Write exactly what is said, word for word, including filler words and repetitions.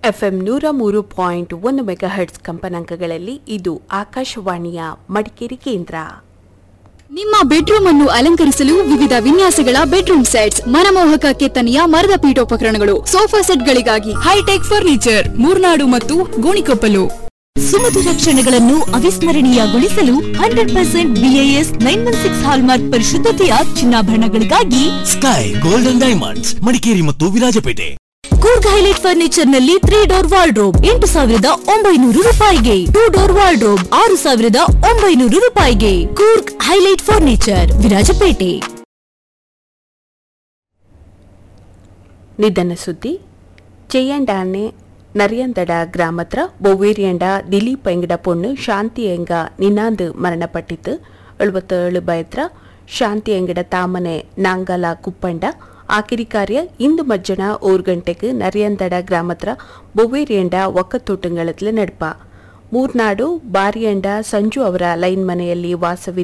FM ನೂರ ಮೂರು point ಒಂದು ಮೆಗಾಹರ್ಟ್ಸ್ ಕಂಪನಾಂಕಗಳಲ್ಲಿ ಇದು ಆಕಾಶವಾಣಿಯ ಮಡಿಕೇರಿ ಕೇಂದ್ರ. ನಿಮ್ಮ ಬೆಡ್ರೂಮ್ ಅನ್ನು ಅಲಂಕರಿಸಲು ವಿವಿಧ ವಿನ್ಯಾಸಗಳ ಬೆಡ್ರೂಮ್ ಸೆಟ್ಸ್, ಮನಮೋಹಕ ಕೆತ್ತನೆಯ ಮರದ ಪೀಠೋಪಕರಣಗಳು, ಸೋಫಾ ಸೆಟ್ಗಳಿಗಾಗಿ ಹೈಟೆಕ್ ಫರ್ನಿಚರ್, ಮೂರ್ನಾಡು ಮತ್ತು ಗೋಣಿಕೊಪ್ಪಲು. ಸುಮಧುರ ಕ್ಷಣಗಳನ್ನು ಅವಿಸ್ಮರಣೀಯಗೊಳಿಸಲು hundred percent BIS nine one six hallmark ಪರಿಶುದ್ಧತೆಯ ಚಿನ್ನಾಭರಣಗಳಿಗಾಗಿ sky golden diamonds, Madikeri ಮತ್ತು ವಿರಾಜಪೇಟೆ. ಕೂರ್ಗ್ ಹೈಲೈಟ್ ಫರ್ನಿಚರ್ ನಲ್ಲಿ ತ್ರೀ ಡೋರ್ ವಾರ್ಡ್ರೋಬ್ ಎಂಟು ಸಾವಿರದ ಒಂಬೈನೂರು ರೂಪಾಯಿಗೆ, ಟೂ ಡೋರ್ ವಾರ್ಡ್ರೋಬ್ ಆರು ಸಾವಿರದ ಒಂಬೈನೂರು ರೂಪಾಯಿಗೆ. Coorg highlight furniture, Virajpet. ನಿಧನ ಸುದ್ದಿ. ಚೆಯ್ಯಂಡಾನೆ ನರಿಯಂದಡ ಗ್ರಾಮತ್ರ ಬೊವ್ವೇರಿಯಂಡ ದಿಲೀಪ್ ಎಂಗಡ ಪೊಣ್ಣು ಶಾಂತಿ ಎಂಗ ನಿನಾಂದು ಮರಣಪಟ್ಟಿತ್ತು. ಎಳುವತ್ತೇಳು ಬಯತ್ರ ಶಾಂತಿ ಎಂಗಡ ತಾಮನೆ ನಾಂಗಲ ಕುಪ್ಪಂಡ. ಆಕಿರಿ ಕಾರ್ಯ ಇಂದು ಮಜ್ಜನ ಓರ್ ಗಂಟೆಗೆ ನರಿಯಂದಡ ಗ್ರಾಮತ್ರ ಬೊವ್ವೇರಿಯಂಡ ಒಕ್ಕತೋಟಂಗಳತ್ಲೆ ನಡ್ಪ. ಮೂರ್ನಾಡು ಬಾರಿಯಂಡ ಸಂಜು ಅವರ ಲೈನ್ ಮನೆಯಲ್ಲಿ ವಾಸವಿದ್ದ